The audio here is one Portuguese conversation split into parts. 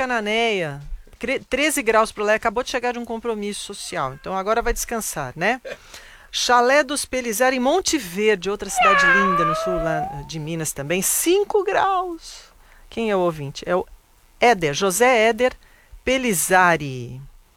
Cananéia. 13 graus para lá, acabou de chegar de um compromisso social, então agora vai descansar, né? Chalé dos Pelizar em Monte Verde, outra cidade linda no sul lá de Minas também, 5 graus. Quem é o ouvinte? É o Éder, José Éder Pelizari.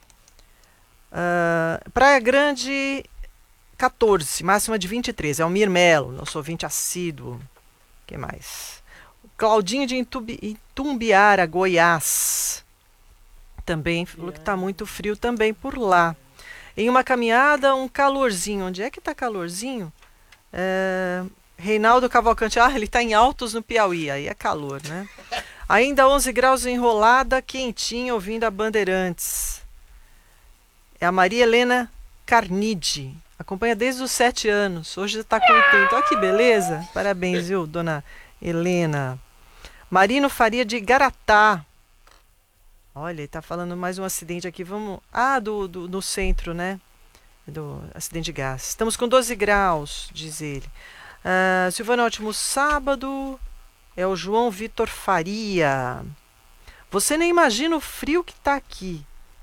Praia Grande, 14, máxima de 23. Almir Melo, nosso ouvinte assíduo. O que mais? Claudinho de Itumbiara, Goiás. Também falou que está muito frio também por lá. Em uma caminhada, um calorzinho. Onde é que está calorzinho? Reinaldo Cavalcante. Ele está em Altos, no Piauí. Aí é calor, né? Ainda 11 graus Enrolada, quentinha, ouvindo a Bandeirantes. É a Maria Helena Carnide. Acompanha desde os 7 anos. Hoje está com 80. Olha que beleza. Parabéns, viu, dona Helena. Marino Faria de Garatá. Olha, ele está falando mais um acidente aqui. Vamos. No centro, né? Do acidente de gás. Estamos com 12 graus, diz ele. Silvana, ótimo sábado. É o João Vitor Faria. Você nem imagina o frio que está aqui.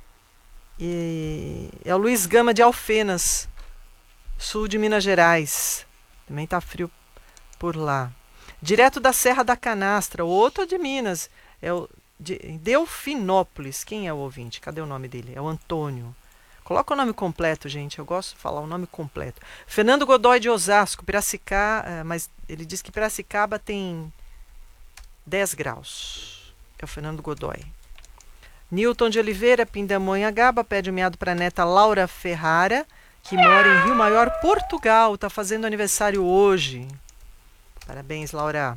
É o Luiz Gama de Alfenas, sul de Minas Gerais. Também está frio por lá. Direto da Serra da Canastra, outro de Minas. É o de Delfinópolis. Quem é o ouvinte? Cadê o nome dele? É o Antônio. Coloca o nome completo, gente. Eu gosto de falar o nome completo. Fernando Godoy de Osasco, Piracicaba. Mas ele diz que Piracicaba tem 10 graus. É o Fernando Godoy. Newton de Oliveira, Pindamonhangaba, pede um meado para a neta Laura Ferrara, que mora em Rio Maior, Portugal. Está fazendo aniversário hoje. Parabéns, Laura.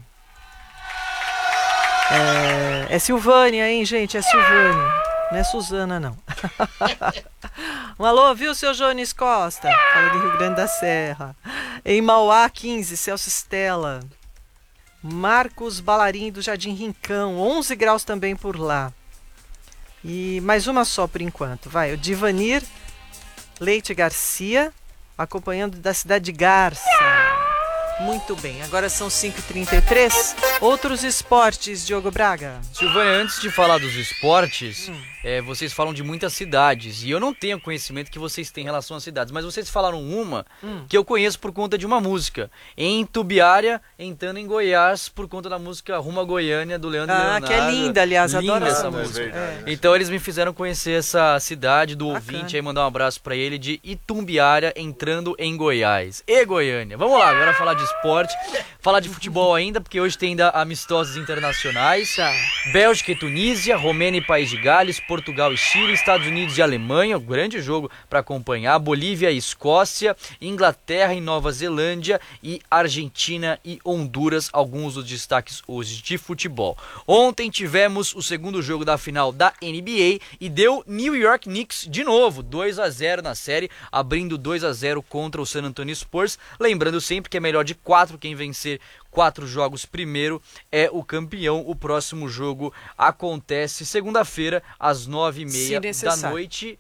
É Silvânia, hein, gente? É Silvânia. Não é Suzana, não. Um alô, viu, seu Jones Costa? Fala de Rio Grande da Serra. Em Mauá, 15, Celso Stella. Marcos Balarim, do Jardim Rincão, 11 graus também por lá. E mais uma só por enquanto. Vai, o Divanir Leite Garcia, acompanhando da cidade de Garça. Muito bem, agora são 5h33. Outros esportes, Diogo Braga. Silvânia, antes de falar dos esportes, vocês falam de muitas cidades. E eu não tenho conhecimento que vocês têm em relação às cidades. Mas vocês falaram uma que eu conheço por conta de uma música. Em Tubiária, entrando em Goiás, por conta da música Rumo a Goiânia, do Leandro Leonardo. Que é linda, aliás, linda adoro essa música. Então eles me fizeram conhecer essa cidade do ouvinte. Aí mandar um abraço pra ele de Itumbiara, entrando em Goiás. E Goiânia. Vamos lá, agora falar de esporte, falar de futebol ainda, porque hoje tem ainda amistosos internacionais. Bélgica e Tunísia, Romênia e País de Gales, Portugal e Chile, Estados Unidos e Alemanha, um grande jogo para acompanhar, Bolívia e Escócia, Inglaterra e Nova Zelândia e Argentina e Honduras, alguns dos destaques hoje de futebol. Ontem tivemos o segundo jogo da final da NBA e deu New York Knicks de novo, 2-0 na série, abrindo 2-0 contra o San Antonio Spurs, lembrando sempre que é melhor de 4, quem vencer 4 jogos primeiro é o campeão. O próximo jogo acontece segunda-feira às 9h30 da noite.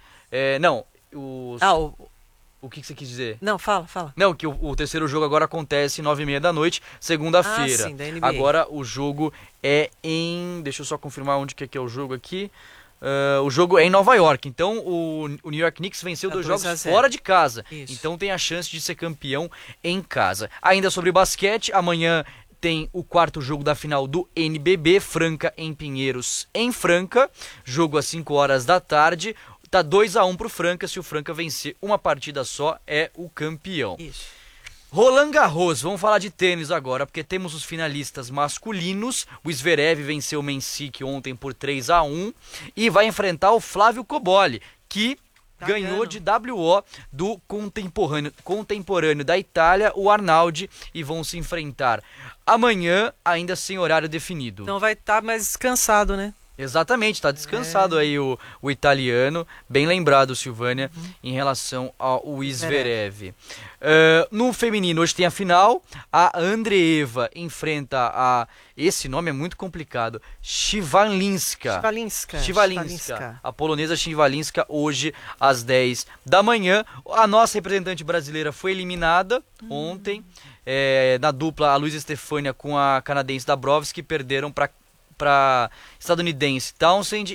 O que você quis dizer? Não, fala. Não, que o terceiro jogo agora acontece 9h30 da noite, segunda-feira. Sim, da NBA. Agora o jogo é em... Deixa eu só confirmar onde que é o jogo aqui. O jogo é em Nova York, então o New York Knicks venceu 2 jogos fora de casa. Isso. Então tem a chance de ser campeão em casa. Ainda sobre basquete, amanhã tem o 4º jogo da final do NBB, Franca em Pinheiros em Franca, jogo às 5h da tarde. Tá 2-1 pro Franca, se o Franca vencer uma partida só é o campeão. Isso. Roland Garros, vamos falar de tênis agora, porque temos os finalistas masculinos. O Zverev venceu o Mensik ontem por 3-1 e vai enfrentar o Flávio Cobolli, que ganhou de WO do contemporâneo da Itália, o Arnaldi, e vão se enfrentar amanhã, ainda sem horário definido. Então vai estar mais descansado, né? Exatamente, está descansado aí o italiano, bem lembrado, Silvânia, em relação ao Zverev. No feminino, hoje tem a final, a Andreeva enfrenta a... Esse nome é muito complicado, Śliwalinska. A polonesa Śliwalinska, hoje às 10 da manhã. A nossa representante brasileira foi eliminada ontem, na dupla a Luísa Stefânia com a canadense Dabrowski, perderam para estadunidense Townsend